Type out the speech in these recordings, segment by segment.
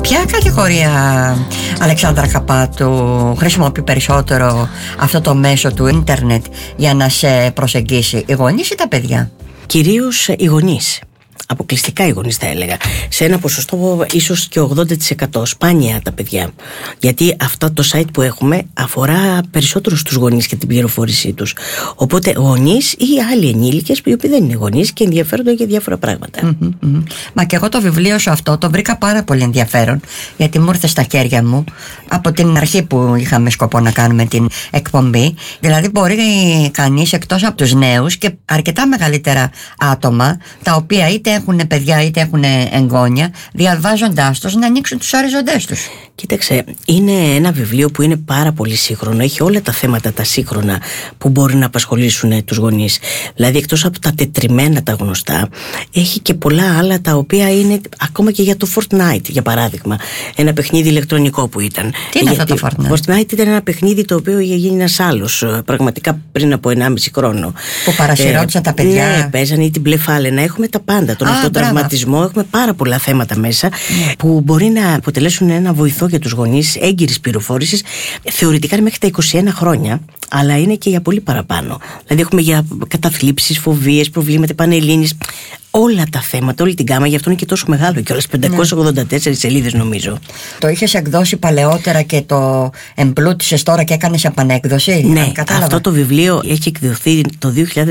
Ποια κατηγορία, Αλεξάνδρα Καπάτου, χρησιμοποιεί περισσότερο αυτό το μέσο του ίντερνετ για να σε προσεγγίσει, οι γονείς ή τα παιδιά? Κυρίως οι γονείς. Αποκλειστικά οι γονείς θα έλεγα. Σε ένα ποσοστό ίσως και 80%. Σπάνια τα παιδιά. Γιατί αυτό το site που έχουμε αφορά περισσότερους τους γονείς και την πληροφόρησή τους. Οπότε γονείς ή άλλοι ενήλικες οι οποίοι δεν είναι γονείς και ενδιαφέρονται για διάφορα πράγματα. Μα και εγώ το βιβλίο σου αυτό το βρήκα πάρα πολύ ενδιαφέρον, γιατί μου ήρθε στα χέρια μου από την αρχή που είχαμε σκοπό να κάνουμε την εκπομπή. Δηλαδή μπορεί κανείς, εκτός από τους νέους και αρκετά μεγαλύτερα άτομα, τα οποία είτε έχουν παιδιά είτε έχουν εγγόνια, διαβάζοντάς τους να ανοίξουν τους οριζοντές τους. Κοίταξε, είναι ένα βιβλίο που είναι πάρα πολύ σύγχρονο. Έχει όλα τα θέματα τα σύγχρονα που μπορεί να απασχολήσουν τους γονείς. Δηλαδή, εκτός από τα τετριμένα τα γνωστά, έχει και πολλά άλλα τα οποία είναι ακόμα και για το Fortnite, για παράδειγμα. Ένα παιχνίδι ηλεκτρονικό που ήταν. Τι είναι αυτό το Fortnite? Fortnite ήταν ένα παιχνίδι το οποίο είχε γίνει ένας άλλος, πραγματικά πριν από 1,5 χρόνο. Που παρασυρώντουσαν τα παιδιά. Ναι, παίζανε ή την μπλε φάλαινα. Έχουμε τα πάντα. Τον αυτοτραυματισμό, έχουμε πάρα πολλά θέματα μέσα που μπορεί να αποτελέσουν ένα βοηθό για τους γονείς έγκυρης πληροφόρησης, θεωρητικά μέχρι τα 21 χρόνια, αλλά είναι και για πολύ παραπάνω. Δηλαδή έχουμε για καταθλίψεις, φοβίες, προβλήματα πανελλήνης, όλα τα θέματα, όλη την γάμα, γι' αυτό είναι και τόσο μεγάλο και όλες 584 σελίδες νομίζω. Το είχες εκδώσει παλαιότερα και το εμπλούτησες τώρα και έκανες επανέκδοση? Ναι, αυτό το βιβλίο έχει εκδοθεί το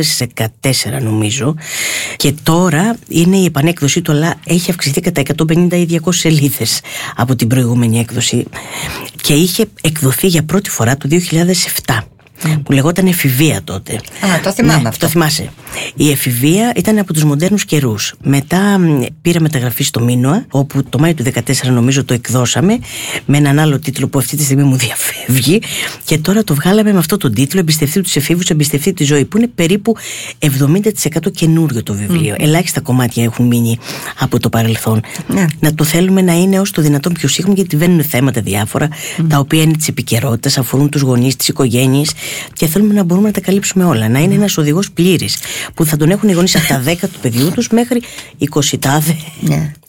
2014 νομίζω και τώρα είναι η επανέκδοσή του, αλλά έχει αυξηθεί κατά 150 ή 200 σελίδες από την προηγούμενη έκδοση και είχε εκδοθεί για πρώτη φορά το 2007. Που λεγόταν Εφηβεία τότε. Το θυμάμαι αυτό. Το θυμάσαι. Η Εφηβεία ήταν από τους μοντέρνους καιρούς. Μετά πήρα μεταγραφή στο Μίνωα, όπου το Μάιο του 2014 νομίζω το εκδώσαμε, με έναν άλλο τίτλο που αυτή τη στιγμή μου διαφεύγει. Και τώρα το βγάλαμε με αυτό τον τίτλο, Εμπιστευτεί τους εφήβους, εμπιστευτεί τη ζωή, που είναι περίπου 70% καινούριο το βιβλίο. Ελάχιστα κομμάτια έχουν μείνει από το παρελθόν. Να το θέλουμε να είναι όσο το δυνατόν πιο σύγχρονο, γιατί βαίνουν θέματα διάφορα, τα οποία είναι της επικαιρότητας, αφορούν τους γονείς, τις οικογένειες. Και θέλουμε να μπορούμε να τα καλύψουμε όλα. Να είναι ένας οδηγός πλήρης που θα τον έχουν οι γονείς από τα 10 του παιδιού τους μέχρι 20 τάδε.